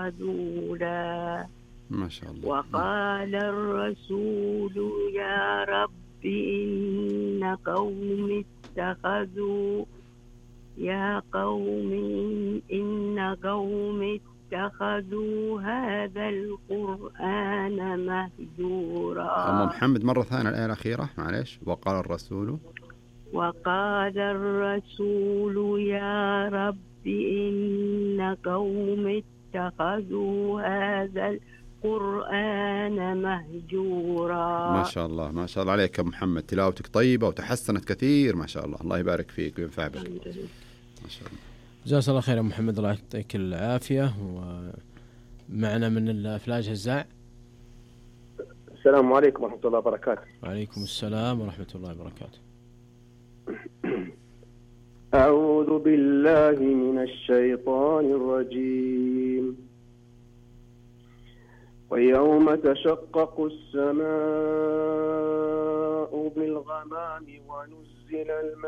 خذولا. ما شاء الله. وقال الرسول يا رب إن قوم اتخذوا اتخذوا هذا القرآن مهجورا. أم محمد مرة ثانية الآية الأخيرة معلش. وقال الرسول يا رب إن قوم اتخذوا هذا القرآن مهجورا. ما شاء الله ما شاء الله عليك يا محمد، تلاوتك طيبة وتحسنت كثير ما شاء الله. الله يبارك فيك وينفع بك ما شاء الله. جزاك الله خير يا محمد، الله يعطيك العافية. ومعنا من الأفلاج هزاع. السلام عليكم ورحمة الله وبركاته. وعليكم السلام ورحمة الله وبركاته. أعوذ بالله من الشيطان الرجيم. ويوم تشقق السماء بالغمام ونزل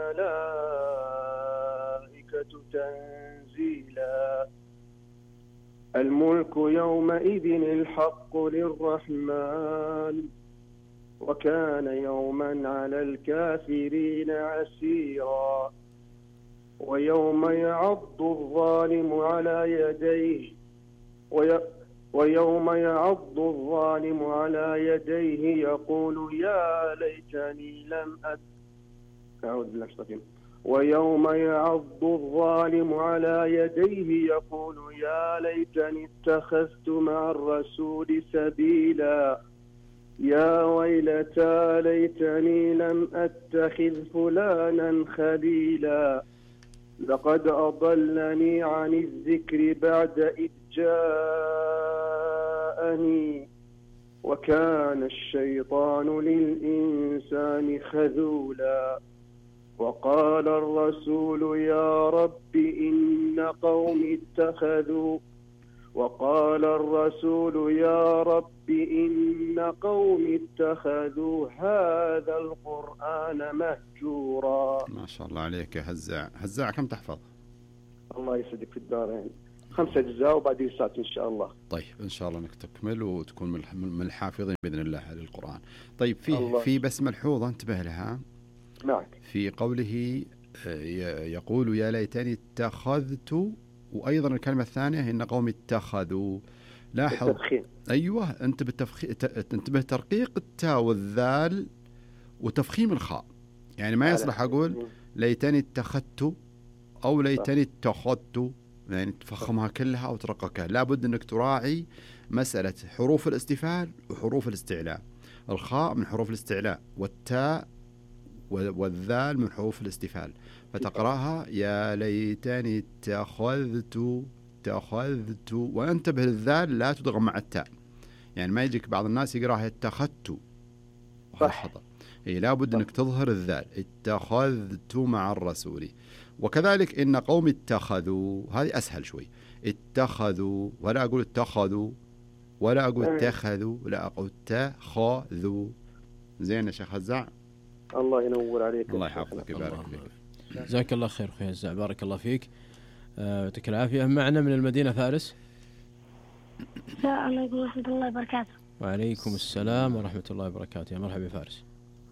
الملائكة تنزيلا. الملك يومئذ الحق للرحمن وكان يوما على الكافرين عسيرا. ويوم يعض الظالم على يديه يقول يا ليتني لم أعوذ بالله الشيطان. ويوم يعض الظالم على يديه يقول يا ليتني اتخذت مع الرسول سبيلا. يا ويلتى ليتني لم أتخذ فلانا خليلا. لقد أضلني عن الذكر بعد إذ جاءني وكان الشيطان للإنسان خذولا. وقال الرسول يا رب إن قوم اتخذوا هذا القرآن مهجورا. ما شاء الله عليك يا هزاع كم تحفظ؟ الله يسعدك في الدارين. 5 أجزاء وبعدين ساعة إن شاء الله. طيب إن شاء الله إنك تكمل وتكون من الحافظين بإذن الله للقرآن. طيب في بس ملحوظة انتبه لها. معك. في قوله يقول يا ليتني اتخذت، وأيضا الكلمة الثانية إن قوم اتخذوا. لاحظ التفخيم. أيوة انتبه ترقيق التاء والذال وتفخيم الخاء. يعني ما يصلح أقول ليتني اتخذت أو ليتني اتخذت، يعني تفخمها كلها أو ترققها. لابد أنك تراعي مسألة حروف الاستفهام وحروف الاستعلاء. الخاء من حروف الاستعلاء والتاء والذال من حروف الاستفهام، فتقرأها يا ليتني اتخذت. وانتبه للذال لا تدغم مع التاء، يعني ما يجيك بعض الناس يقراها اتخذت وهذا خطأ. لابد أنك تظهر الذال اتخذت مع الرسول. وكذلك إن قوم اتخذوا، هذه أسهل شوي. اتخذوا ولا أقول اتخذوا ولا أقول اتخذوا، لا أقول اتخذوا. زين يا شيخ هزاع. الله ينور عليك. الله يحفظك ويبارك فيك. جزاك الله خير أخوي هزاع، بارك الله فيك. يعطيك العافية. معنا من المدينة فارس. السلام عليكم ورحمة الله وبركاته. وعليكم السلام ورحمة الله وبركاته. يا مرحبا فارس.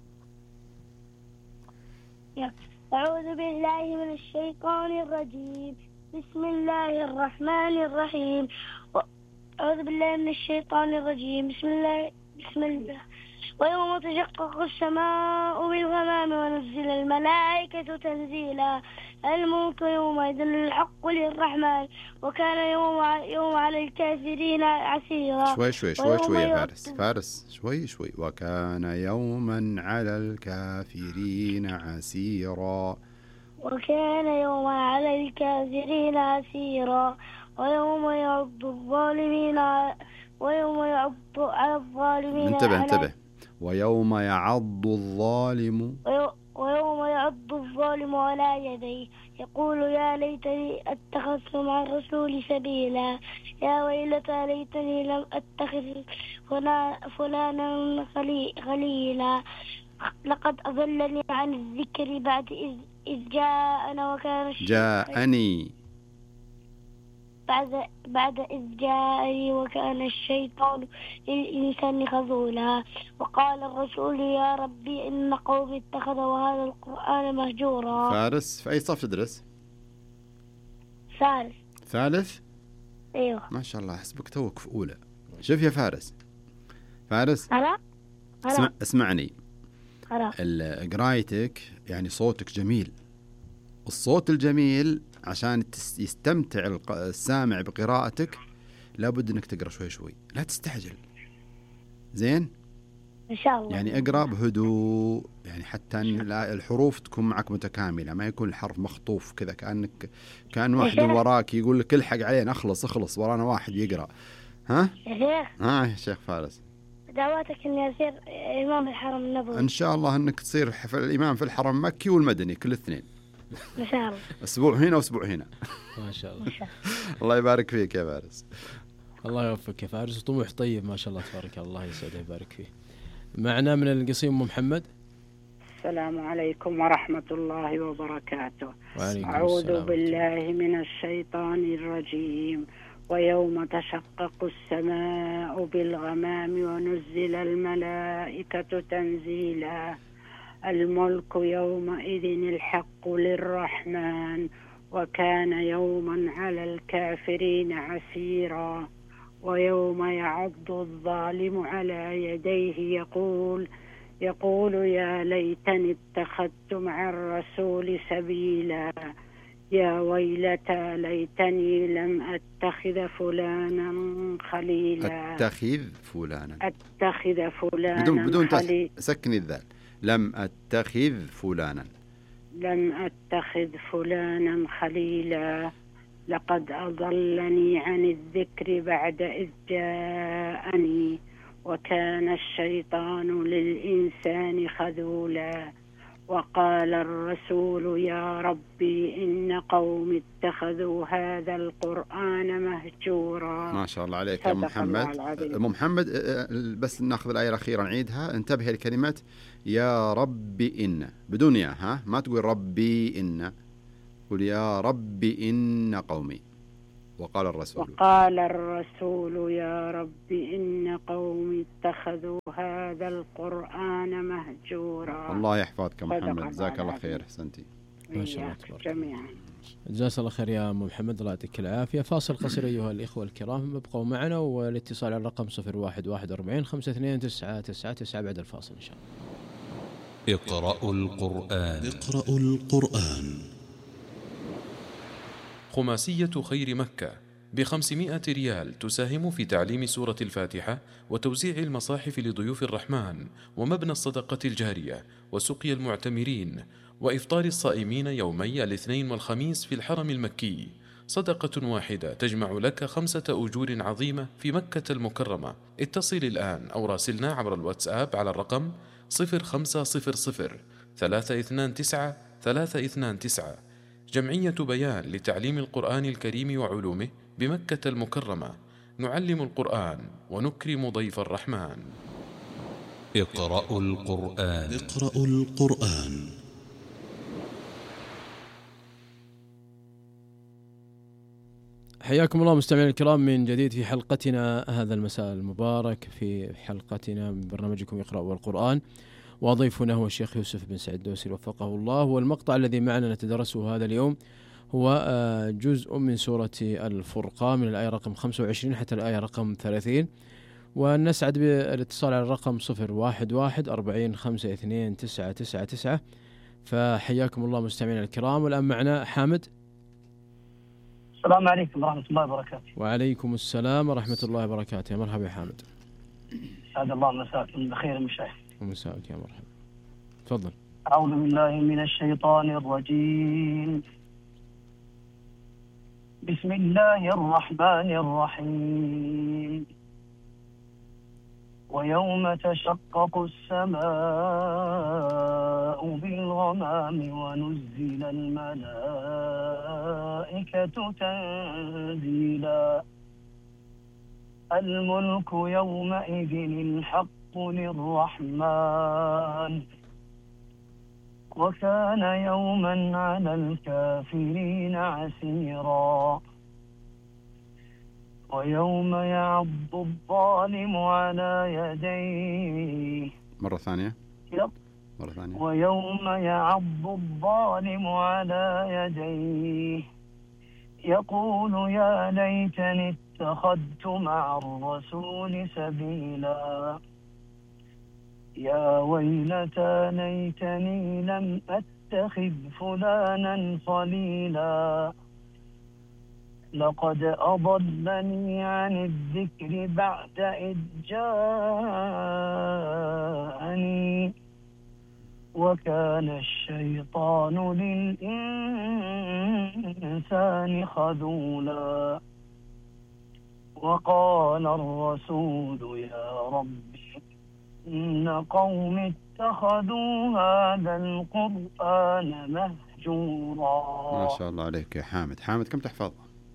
أعوذ بالله من الشيطان الرجيم. بسم الله الرحمن الرحيم. أعوذ بالله من الشيطان الرجيم. بسم الله. ويوم تشقق السماء بالغمام ونزل الملائكة تنزيلا. الملك يومئذ الحق للرحمن وكان يوم على الكافرين عسيرا. شوي يا فارس شوي. وكان يوما على الكافرين عسيرا. ويوم يعض على الظالمين انتبه. ويوم يعض الظالم على يديه يقول يا ليتني اتخذت مع الرسول سبيلا. يا ويلتى ليتني لم اتخذ فلانا خليلا. لقد أضلني عن الذكر بعد إذ جاءنا وكان جاءني بعد إذ جاءني وكان الشيطان للإنسان خذولا. وقال الرسول يا ربي إن قومي اتخذوا هذا القرآن مهجورا. فارس في أي صف تدرس؟ ثالث؟ أيوه ما شاء الله، حسبك توك في أولى. شوف يا فارس اسمعني. قرايتك يعني صوتك جميل. الصوت الجميل عشان يستمتع السامع بقراءتك لابد انك تقرأ شوي شوي، لا تستعجل. زين إن شاء الله. يعني اقرأ بهدوء، يعني حتى أن الحروف تكون معك متكاملة، ما يكون الحرف مخطوف كذا كأن واحد وراك يقول لك الحق علينا، اخلص ورانا واحد يقرأ. ها يا شيخ؟ يا شيخ فارس، دعواتك اني اصير امام الحرم النبوي. ان شاء الله انك تصير الامام في الحرم المكي والمدني كل اثنين ان شاء الله. اسبوع هنا واسبوع هنا. ما شاء الله. الله يبارك فيك يا فارس. الله يوفقك يا فارس، وطموح طيب ما شاء الله تبارك الله، يسعده ويبارك فيه. معنا من القصيم محمد. السلام عليكم ورحمة الله وبركاته. أعوذ بالله من الشيطان الرجيم. ويوم تشقق السماء بالغمام ونزل الملائكة تنزيلا. الملك يومئذ الحق للرحمن وكان يوما على الكافرين عسيرا. ويوم يعض الظالم على يديه يقول يا ليتني اتخذت مع الرسول سبيلا. يا ويلتى ليتني لم أتخذ فلانا خليلا. أتخذ فلانا بدون سكني الذال. لم أتخذ فلانا خليلا. لقد أضلني عن الذكر بعد إذ جاءني وكان الشيطان للإنسان خذولا. وقال الرسول يا ربي إن قوم اتخذوا هذا القرآن مهجورا. ما شاء الله عليك يا محمد. بس ناخذ الآية الأخيرة نعيدها. انتبه لكلمة يا ربي إن بدون يا، ها ما تقول ربي إن، قل يا ربي إن قومي. وقال الرسول يا رب إن قوم اتخذوا هذا القرآن مهجورا. الله يحفظك محمد، جزاك الله خير، احسنتي. ما شاء الله جميعا. جزاك الله خير يا محمد، الله يعطيك العافية. فاصل قصير أيها الإخوة الكرام، ابقوا معنا، والاتصال على الرقم 0141 52999 بعد الفاصل إن شاء الله. اقرأوا القرآن. خماسية خير مكة ب500 ريال تساهم في تعليم سورة الفاتحة وتوزيع المصاحف لضيوف الرحمن ومبنى الصدقة الجارية وسقي المعتمرين وإفطار الصائمين يومي الاثنين والخميس في الحرم المكي. صدقة واحدة تجمع لك 5 أجور عظيمة في مكة المكرمة. اتصل الآن أو راسلنا عبر الواتساب على الرقم 0500 329 329. جمعية بيان لتعليم القرآن الكريم وعلومه بمكة المكرمة. نعلم القرآن ونكرم ضيف الرحمن. اقرأوا القرآن. حياكم الله مستمعينا الكرام من جديد في حلقتنا هذا المساء المبارك، في حلقتنا من برنامجكم اقرأوا القرآن، وضيفنا هو الشيخ يوسف بن سعيد الدوسري وفقه الله. والمقطع الذي معنا نتدرسه هذا اليوم هو جزء من سورة الفرقان من الآية رقم 25 حتى الآية رقم 30. ونسعد بالاتصال على الرقم 011 40 52 999. فحياكم الله مستمعينا الكرام. والآن معنا حامد. السلام عليكم ورحمة الله وبركاته. وعليكم السلام ورحمة الله وبركاته. يا مرحبا يا حامد. سعد الله مساكم بخير المشايخ. ومساك يا مرحبا. تفضل. أعوذ بالله من الشيطان الرجيم. بسم الله الرحمن الرحيم. ويوم تشقق السماء بالغمام ونزل الملائكة تنزيلا. الملك يومئذ الحق للرحمن وكان يوما على الكافرين عسيرا. ويوم يعض الظالم على يديه. مرة ثانية. مرة ثانية. ويوم يعض الظالم على يديه يقول يا ليتني اتخذت مع الرسول سبيلا يا ويلتى ليتني لم أتخذ فلانا خليلا لقد أضلني عن الذكر بعد إذ جاءني وكان الشيطان للإنسان خذولا وقال الرسول يا رب إن قوم اتخذوا هذا القرآن مهجورا. ما شاء الله عليك يا حامد. حامد كم تحفظ؟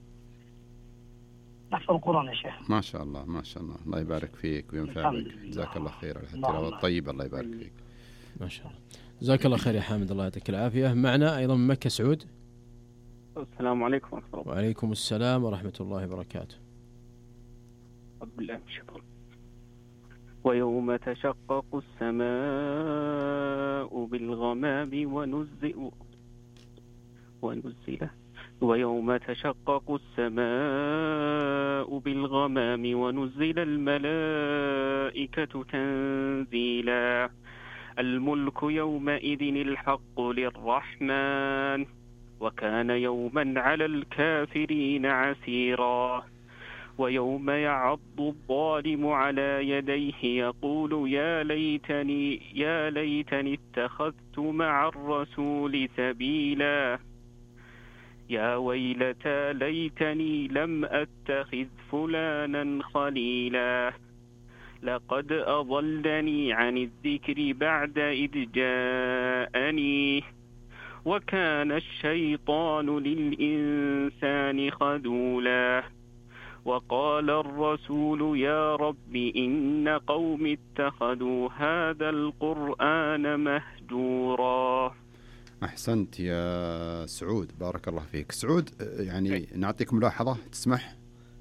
نحفظ القرآن يا شيخ. ما شاء الله ما شاء الله. الله يبارك فيك وينفعك. جزاك الله خير على التلاوة الطيبة. الله يبارك فيك. ما شاء الله. جزاك الله خير يا حامد. الله يعطيك العافية. معنا أيضا من مكة سعود. السلام عليكم ورحمة الله. وعليكم السلام ورحمة الله وبركاته. بالله من الشيطان. ويوم تشقق السماء بالغمام ونزل ويوم تشقق السماء بالغمام ونزل الملائكة تنزيلا الملك يومئذ الحق للرحمن وكان يوما على الكافرين عسيرا ويوم يعض الظالم على يديه يقول يا ليتني اتخذت مع الرسول سبيلا يا ويلتى ليتني لم أتخذ فلانا خليلا لقد أضلني عن الذكر بعد إذ جاءني وكان الشيطان للإنسان خذولا وقال الرسول يا رب إن قوم اتخذوا هذا القرآن مهجورا. أحسنت يا سعود. بارك الله فيك. سعود يعني نعطيك ملاحظة تسمح؟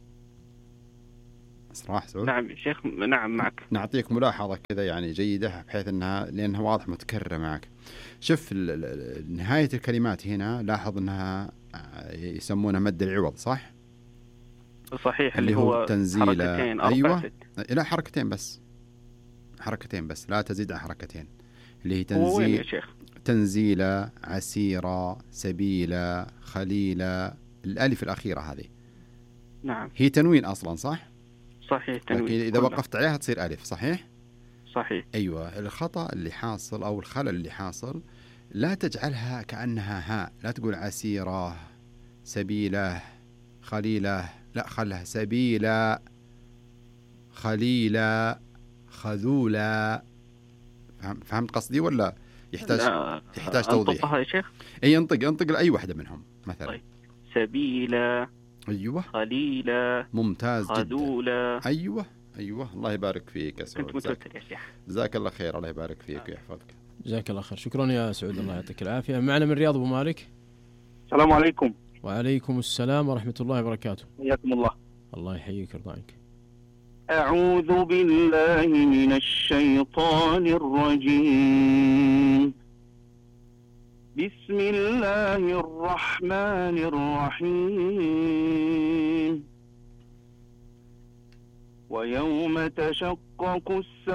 صراحة سعود. نعم شيخ. نعم معك. نعطيك ملاحظة كذا يعني جيدة بحيث لأنها واضح متكررة معك. شوف نهاية الكلمات هنا لاحظ أنها يسمونها مد العوض صح؟ صحيح. اللي هو تنزيل. أيوة. لا حركتين بس لا تزيد عن حركتين اللي هي تنزيل. تنزيل عسيرة سبيلا خليلا الألف الأخيرة هذه. نعم. هي تنوين أصلا صح؟ صحيح تنوين. لكن إذا وقفت عليها تصير ألف صحيح؟ صحيح. أيوة. الخطأ اللي حاصل أو الخلل اللي حاصل لا تجعلها كأنها هاء. لا تقول عسيرة سبيله خليله. لا خلها سبيلا خليلا خذولا. فهمت قصدي ولا يحتاج توضيح؟ انطقها يا شيخ. اي انطق لأي واحدة منهم مثلا. طيب. سبيلا. ايوه. خليلا. ممتاز جدا. خذولا. ايوه الله يبارك فيك يا سعود. كنت متوتر يا شيخ. جزاك الله خير. الله يبارك فيك ويحفظك. جزاك الله خير. شكرا يا سعود. الله يعطيك العافية. معنا من الرياض أبو مالك. السلام عليكم. وعليكم السلام ورحمة الله وبركاته. حياكم الله. الله يحييك ويرضى عنك. أعوذ بالله من الشيطان الرجيم. بسم الله الرحمن الرحيم. ويوم تشقق السماء